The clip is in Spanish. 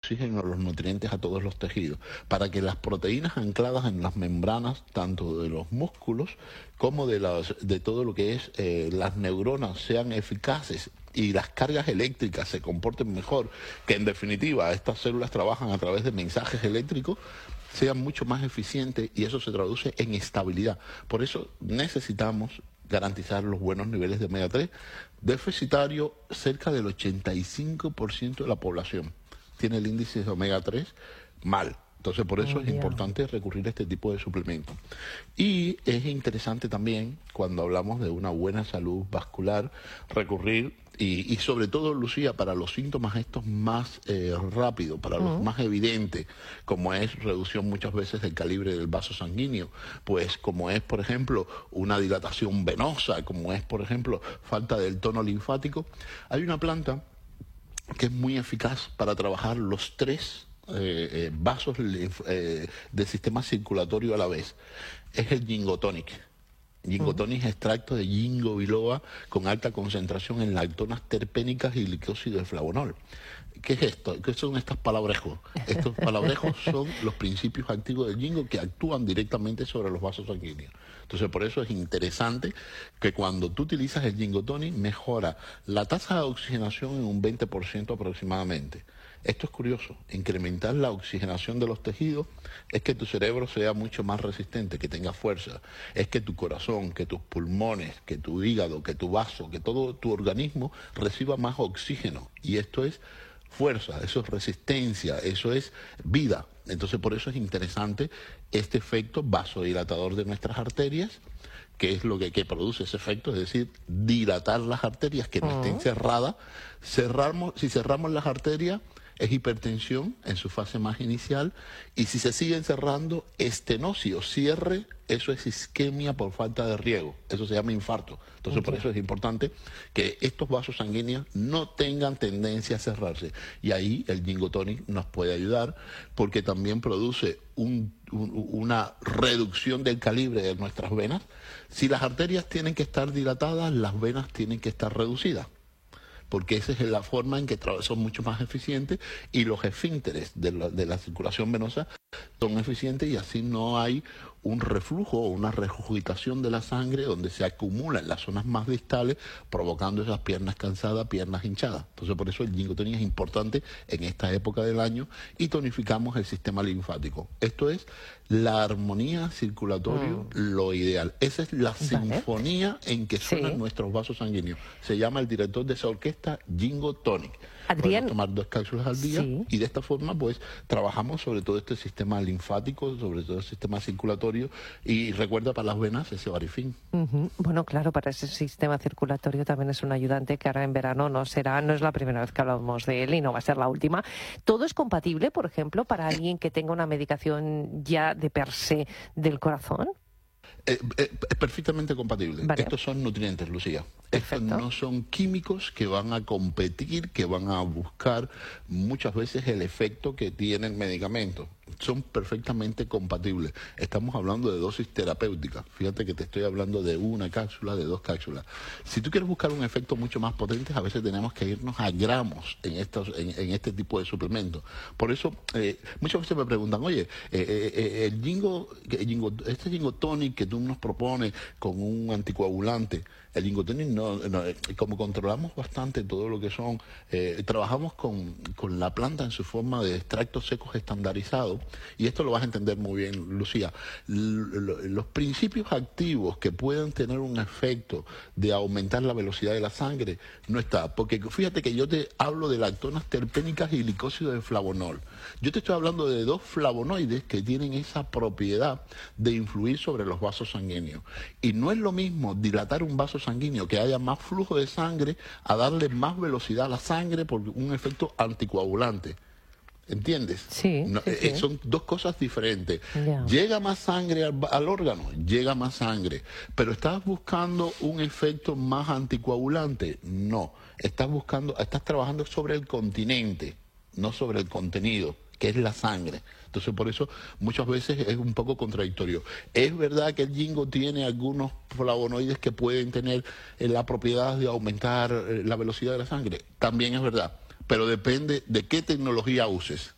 oxígeno, los nutrientes a todos los tejidos, para que las proteínas ancladas en las membranas, tanto de los músculos como de todo lo que es las neuronas, sean eficaces y las cargas eléctricas se comporten mejor, que en definitiva estas células trabajan a través de mensajes eléctricos, sean mucho más eficientes, y eso se traduce en estabilidad. Por eso necesitamos garantizar los buenos niveles de omega 3. Deficitario, cerca del 85% de la población tiene el índice de omega 3 mal. Entonces, por eso es importante recurrir a este tipo de suplementos. Y es interesante también, cuando hablamos de una buena salud vascular, recurrir, y sobre todo, Lucía, para los síntomas estos más rápidos, para los más evidentes, como es reducción muchas veces del calibre del vaso sanguíneo, pues como es, por ejemplo, una dilatación venosa, como es, por ejemplo, falta del tono linfático, hay una planta que es muy eficaz para trabajar los tres vasos del sistema circulatorio a la vez. Es el Ginkgo Tonic. Ginkgo Tonic es extracto de ginkgo biloba con alta concentración en lactonas terpénicas y glicósido de flavonol. ¿Qué es esto? ¿Qué son estos palabrejos? Estos palabrejos son los principios activos del ginkgo que actúan directamente sobre los vasos sanguíneos. Entonces, por eso es interesante que cuando tú utilizas el Ginkgo Tonic, mejora la tasa de oxigenación en un 20% aproximadamente. Esto es curioso, incrementar la oxigenación de los tejidos es que tu cerebro sea mucho más resistente, que tenga fuerza, es que tu corazón, que tus pulmones, que tu hígado, que tu vaso, que todo tu organismo reciba más oxígeno, y esto es fuerza, eso es resistencia, eso es vida. Entonces, por eso es interesante este efecto vasodilatador de nuestras arterias, que es lo que produce ese efecto, es decir, dilatar las arterias, que no estén cerradas. Si cerramos las arterias, es hipertensión en su fase más inicial, y si se siguen cerrando, estenosis o cierre, eso es isquemia por falta de riego, eso se llama infarto. Entonces, por eso es importante que estos vasos sanguíneos no tengan tendencia a cerrarse, y ahí el Ginkgo Tonic nos puede ayudar, porque también produce una reducción del calibre de nuestras venas. Si las arterias tienen que estar dilatadas, las venas tienen que estar reducidas, porque esa es la forma en que son mucho más eficientes, y los esfínteres de la circulación venosa son eficientes, y así no hay un reflujo o una regurgitación de la sangre donde se acumula en las zonas más distales, provocando esas piernas cansadas, piernas hinchadas. Entonces, por eso el Ginkgo Tonic es importante en esta época del año, y tonificamos el sistema linfático. Esto es la armonía circulatoria, lo ideal. Esa es la sinfonía en que suenan nuestros vasos sanguíneos. Se llama el director de esa orquesta Ginkgo Tonic. Adrián, podemos tomar 2 cápsulas al día, y de esta forma pues trabajamos sobre todo este sistema linfático, sobre todo el sistema circulatorio, y recuerda, para las venas, ese varifín. Bueno, claro, para ese sistema circulatorio también es un ayudante, que ahora en verano no es la primera vez que hablamos de él, y no va a ser la última. ¿Todo es compatible, por ejemplo, para alguien que tenga una medicación ya de per se del corazón? Es perfectamente compatible. Vale. Estos son nutrientes, Lucía. Perfecto. Estos no son químicos que van a competir, que van a buscar muchas veces el efecto que tiene el medicamento. Son perfectamente compatibles. Estamos hablando de dosis terapéuticas. Fíjate que te estoy hablando de 1 cápsula, de 2 cápsulas. Si tú quieres buscar un efecto mucho más potente, a veces tenemos que irnos a gramos en este tipo de suplementos. Por eso, muchas veces me preguntan, oye, este Ginkgo Tonic que tú nos propones con un anticoagulante, el Ginkgo Tonic como controlamos bastante todo lo que son, trabajamos con la planta en su forma de extractos secos estandarizados, y esto lo vas a entender muy bien, Lucía. Los principios activos que puedan tener un efecto de aumentar la velocidad de la sangre no está, porque fíjate que yo te hablo de lactonas terpénicas y glicósido de flavonol. Yo te estoy hablando de 2 flavonoides que tienen esa propiedad de influir sobre los vasos sanguíneos, y no es lo mismo dilatar un vaso sanguíneo, que haya más flujo de sangre, a darle más velocidad a la sangre por un efecto anticoagulante. ¿Entiendes? Sí, sí. Son 2 cosas diferentes. Ya. Llega más sangre al órgano, llega más sangre, pero ¿estás buscando un efecto más anticoagulante? No. Estás trabajando sobre el continente, no sobre el contenido, que es la sangre. Entonces, por eso muchas veces es un poco contradictorio. Es verdad que el Ginkgo tiene algunos flavonoides que pueden tener la propiedad de aumentar la velocidad de la sangre. También es verdad, pero depende de qué tecnología uses.